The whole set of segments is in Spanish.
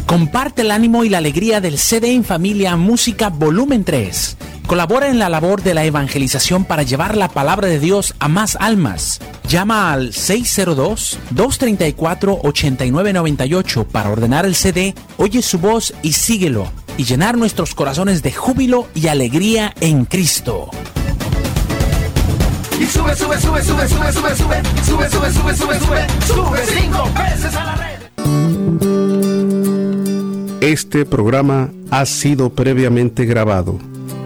Comparte el ánimo y la alegría del CD en Familia Música Volumen 3. Colabora en la labor de la evangelización para llevar la palabra de Dios a más almas. Llama al 602-234-8998 para ordenar el CD, oye su voz y síguelo, y llenar nuestros corazones de júbilo y alegría en Cristo. Y sube, sube, sube, sube, sube, sube, sube, sube, sube, sube, sube, sube, sube 5 veces a la red. Este programa ha sido previamente grabado.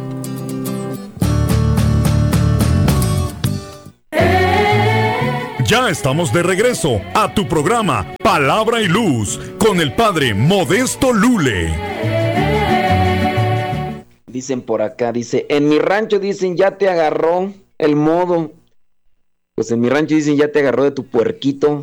Ya estamos de regreso a tu programa Palabra y Luz con el Padre Modesto Lule. Dicen por acá, dice, en mi rancho dicen ya te agarró el modo. Pues en mi rancho dicen ya te agarró de tu puerquito.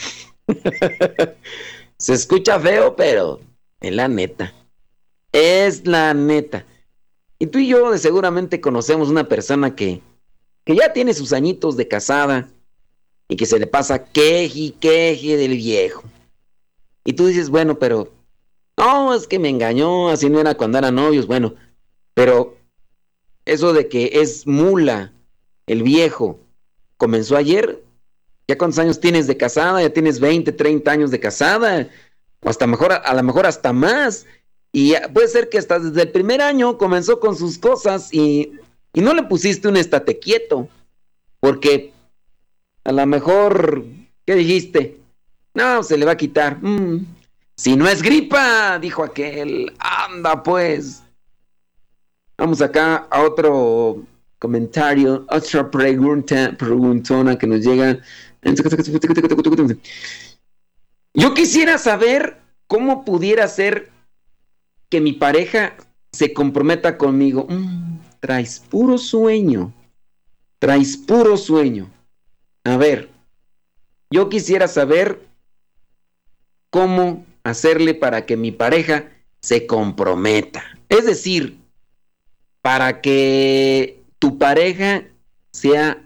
Se escucha feo, pero es la neta. Es la neta. Y tú y yo seguramente conocemos una persona que ya tiene sus añitos de casada y que se le pasa queje del viejo. Y tú dices, bueno, pero no, es que me engañó, así no era cuando eran novios. Bueno, pero eso de que es mula el viejo comenzó ayer. ¿Ya cuántos años tienes de casada? Ya tienes 20, 30 años de casada, o hasta mejor, a lo mejor hasta más. Y puede ser que hasta desde el primer año comenzó con sus cosas y no le pusiste un estate quieto, porque a lo mejor, ¿qué dijiste? No, se le va a quitar. Si no es gripa, dijo aquel. Anda pues. Vamos acá a otro comentario, otra preguntona que nos llega. Yo quisiera saber cómo pudiera ser que mi pareja se comprometa conmigo. Traes puro sueño. A ver, yo quisiera saber cómo hacerle para que mi pareja se comprometa. Es decir, para que tu pareja sea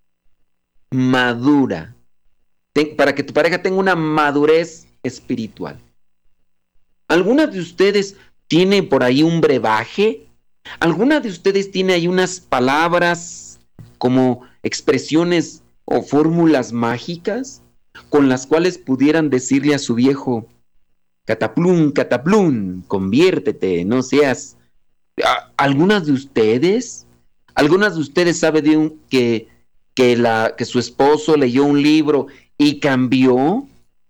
madura, para que tu pareja tenga una madurez espiritual. ¿Alguna de ustedes tiene por ahí un brebaje? ¿Alguna de ustedes tiene ahí unas palabras como expresiones o fórmulas mágicas con las cuales pudieran decirle a su viejo, cataplum, cataplum, conviértete, no seas... ¿Algunas de ustedes saben que su esposo leyó un libro y cambió?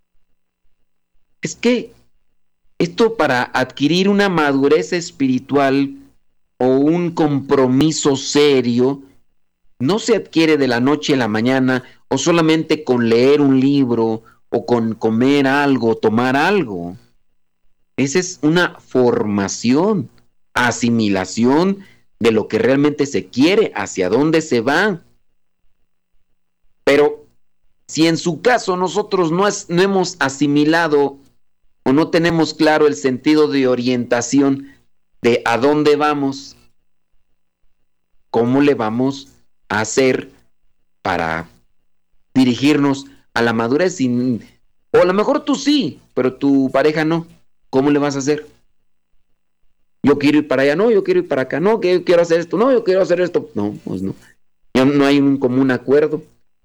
Es que esto, para adquirir una madurez espiritual o un compromiso serio, no se adquiere de la noche a la mañana o solamente con leer un libro o con comer algo, tomar algo. Esa es una formación, asimilación de lo que realmente se quiere, hacia dónde se va. Pero si en su caso nosotros no hemos asimilado o no tenemos claro el sentido de orientación de a dónde vamos, ¿cómo le vamos a hacer para dirigirnos a la madurez? O a lo mejor tú sí, pero tu pareja no. ¿Cómo le vas a hacer? Yo quiero ir para allá, no, yo quiero ir para acá, no, que yo quiero hacer esto, no, yo quiero hacer esto. No, pues no. Ya no hay un común acuerdo.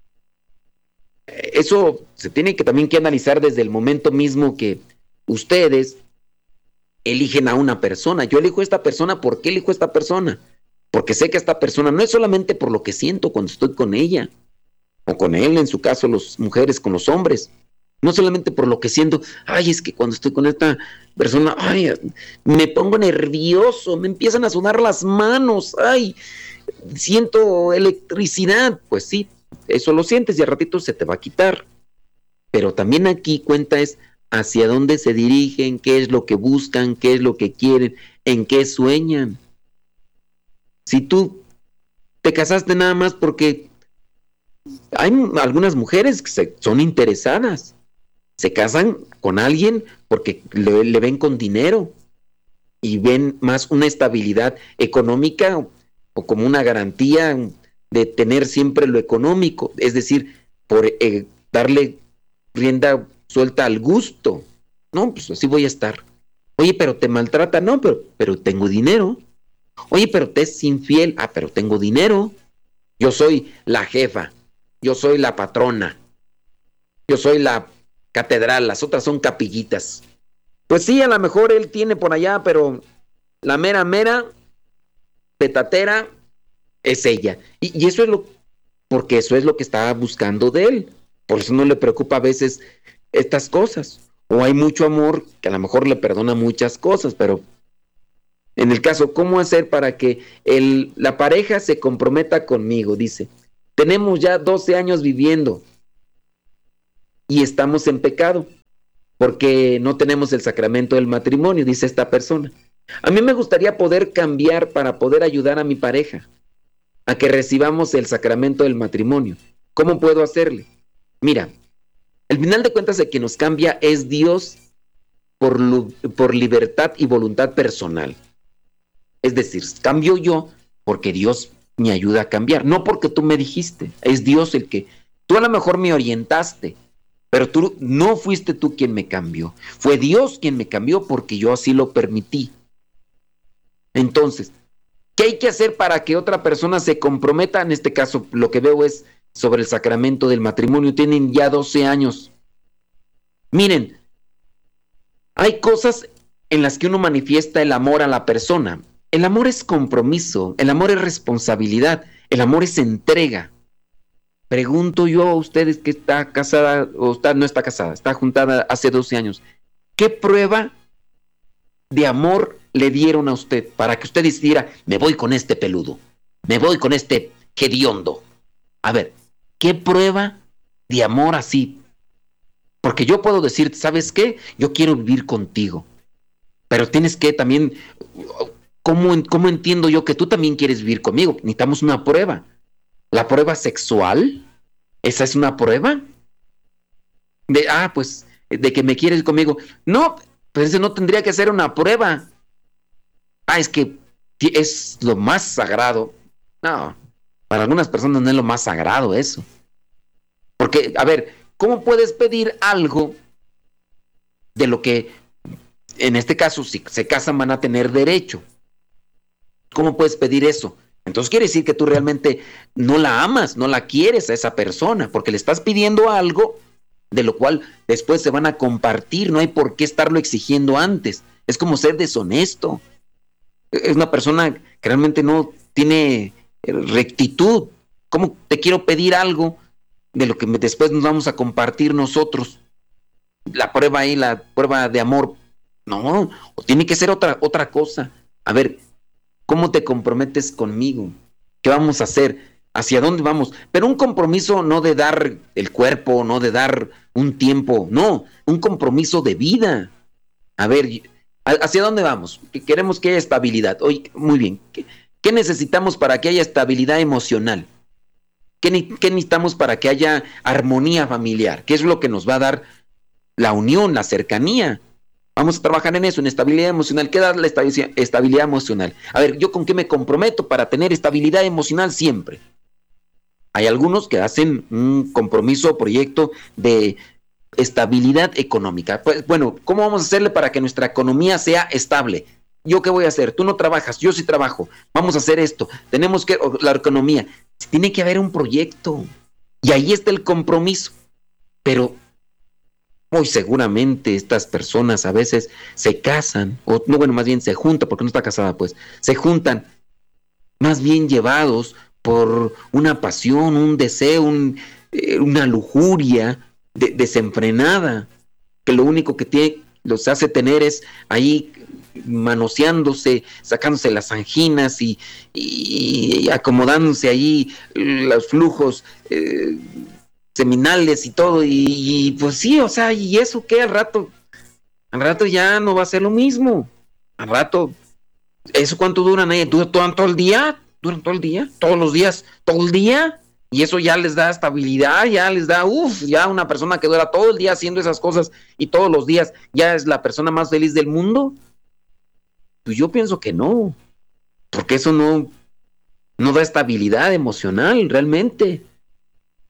Eso se tiene que también que analizar desde el momento mismo que ustedes eligen a una persona. Yo elijo a esta persona, ¿por qué elijo a esta persona? Porque sé que esta persona no es solamente por lo que siento cuando estoy con ella, o con él, en su caso, las mujeres con los hombres. No solamente por lo que siento, ay, es que cuando estoy con esta persona, ay, me pongo nervioso, me empiezan a sudar las manos, ay, siento electricidad. Pues sí, eso lo sientes y al ratito se te va a quitar. Pero también aquí cuenta es hacia dónde se dirigen, qué es lo que buscan, qué es lo que quieren, en qué sueñan. Si tú te casaste nada más porque hay algunas mujeres que son interesadas, se casan con alguien porque le ven con dinero y ven más una estabilidad económica o como una garantía de tener siempre lo económico, es decir, por darle rienda suelta al gusto. No, pues así voy a estar. Oye, pero te maltrata, no, pero tengo dinero. Oye, pero te es infiel, pero tengo dinero. Yo soy la jefa, yo soy la patrona, yo soy la catedral, las otras son capillitas. Pues sí, a lo mejor él tiene por allá, pero la mera petatera es ella. Y eso es porque eso es lo que estaba buscando de él. Por eso no le preocupa a veces estas cosas. O hay mucho amor que a lo mejor le perdona muchas cosas, pero en el caso, ¿cómo hacer para que la pareja se comprometa conmigo? Dice, tenemos ya 12 años viviendo y estamos en pecado porque no tenemos el sacramento del matrimonio, dice esta persona. A mí me gustaría poder cambiar para poder ayudar a mi pareja a que recibamos el sacramento del matrimonio. ¿Cómo puedo hacerle? Mira, al final de cuentas el que nos cambia es Dios por libertad y voluntad personal. Es decir, cambio yo porque Dios me ayuda a cambiar, no porque tú me dijiste, es Dios el que... Tú a lo mejor me orientaste, pero no fuiste tú quien me cambió, fue Dios quien me cambió porque yo así lo permití. Entonces, ¿qué hay que hacer para que otra persona se comprometa? En este caso, lo que veo es sobre el sacramento del matrimonio. Tienen ya 12 años. Miren, hay cosas en las que uno manifiesta el amor a la persona. El amor es compromiso, el amor es responsabilidad, el amor es entrega. Pregunto yo a ustedes que está casada o no está casada, está juntada hace 12 años. ¿Qué prueba de amor le dieron a usted para que usted decidiera, me voy con este peludo, me voy con este hediondo? A ver, ¿qué prueba de amor así? Porque yo puedo decir, ¿sabes qué? Yo quiero vivir contigo. Pero tienes que también... ¿Cómo entiendo yo que tú también quieres vivir conmigo? Necesitamos una prueba. ¿La prueba sexual? ¿Esa es una prueba? De que me quieres conmigo. No, pues eso no tendría que ser una prueba. Es que es lo más sagrado. No, para algunas personas no es lo más sagrado eso. Porque, a ver, ¿cómo puedes pedir algo de lo que, en este caso, si se casan van a tener derecho? ¿Cómo puedes pedir eso? Entonces quiere decir que tú realmente no la amas, no la quieres a esa persona, porque le estás pidiendo algo de lo cual después se van a compartir, no hay por qué estarlo exigiendo antes. Es como ser deshonesto. Es una persona que realmente no tiene rectitud. ¿Cómo te quiero pedir algo de lo que después nos vamos a compartir nosotros? La prueba ahí, la prueba de amor, no, o tiene que ser otra cosa. A ver, ¿cómo te comprometes conmigo? ¿Qué vamos a hacer? ¿Hacia dónde vamos? Pero un compromiso no de dar el cuerpo, no de dar un tiempo, no, un compromiso de vida. A ver, ¿hacia dónde vamos? Queremos que haya estabilidad. Oye, muy bien, ¿qué necesitamos para que haya estabilidad emocional? ¿Qué necesitamos para que haya armonía familiar? ¿Qué es lo que nos va a dar la unión, la cercanía? Vamos a trabajar en eso, en estabilidad emocional. ¿Qué da la estabilidad emocional? A ver, ¿yo con qué me comprometo para tener estabilidad emocional siempre? Hay algunos que hacen un compromiso o proyecto de estabilidad económica. Pues bueno, ¿cómo vamos a hacerle para que nuestra economía sea estable? ¿Yo qué voy a hacer? Tú no trabajas, yo sí trabajo. Vamos a hacer esto. Tenemos que... La economía. Tiene que haber un proyecto. Y ahí está el compromiso. Pero... muy seguramente estas personas a veces se casan, o no, bueno, más bien se juntan, porque no está casada, pues, se juntan más bien llevados por una pasión, un deseo, una lujuria desenfrenada, que lo único que los hace tener es ahí manoseándose, sacándose las anginas y acomodándose ahí los flujos seminales y todo, y pues sí, o sea, ¿y eso qué? Al rato ya no va a ser lo mismo. Al rato, ¿eso cuánto duran ahí? ¿Duran todo el día? ¿Duran todo el día? ¿Todos los días? ¿Todo el día? Y eso ya les da estabilidad, ya les da, ya una persona que dura todo el día haciendo esas cosas y todos los días ya es la persona más feliz del mundo. Pues yo pienso que no, porque eso no da estabilidad emocional realmente.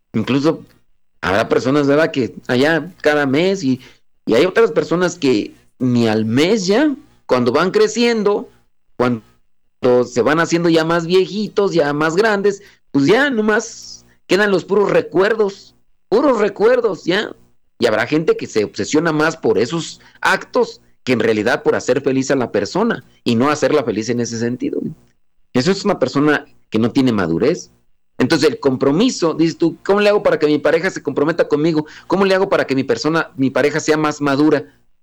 Incluso habrá personas, ¿verdad?, que allá cada mes y hay otras personas que ni al mes ya, cuando van creciendo, cuando se van haciendo ya más viejitos, ya más grandes, pues ya nomás quedan los puros recuerdos ya. Y habrá gente que se obsesiona más por esos actos que en realidad por hacer feliz a la persona y no hacerla feliz en ese sentido. Eso es una persona que no tiene madurez. Entonces el compromiso, dices tú, ¿cómo le hago para que mi pareja se comprometa conmigo? ¿Cómo le hago para que mi pareja sea más madura?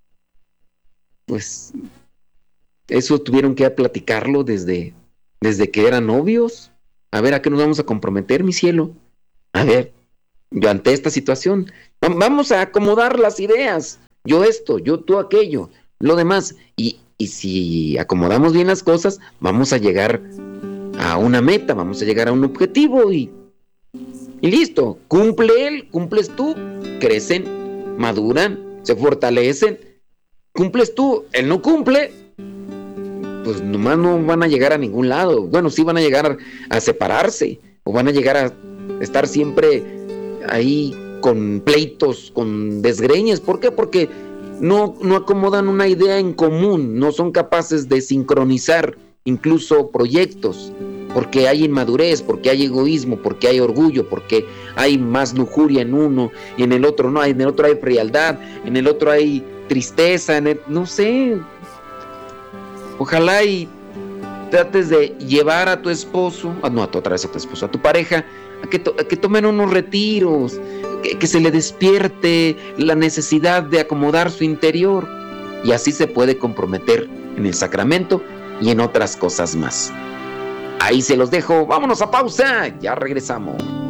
Pues eso tuvieron que platicarlo desde que eran novios. A ver, ¿a qué nos vamos a comprometer, mi cielo? A ver, yo ante esta situación, vamos a acomodar las ideas. Yo esto, yo tú aquello, lo demás. Y si acomodamos bien las cosas, vamos a llegar a una meta, vamos a llegar a un objetivo y listo. Cumple él, cumples tú, crecen, maduran, se fortalecen. Cumples tú, él no cumple, pues nomás no van a llegar a ningún lado. Bueno, sí van a llegar a separarse o van a llegar a estar siempre ahí con pleitos, con desgreñes. ¿Por qué? Porque no acomodan una idea en común, no son capaces de sincronizar incluso proyectos, porque hay inmadurez, porque hay egoísmo, porque hay orgullo, porque hay más lujuria en uno y en el otro no, en el otro hay frialdad, en el otro hay tristeza, no sé. Ojalá y trates de llevar a tu esposo, a tu pareja, a que tomen unos retiros, que se le despierte la necesidad de acomodar su interior, y así se puede comprometer en el sacramento y en otras cosas más. Ahí se los dejo, vámonos a pausa, ya regresamos.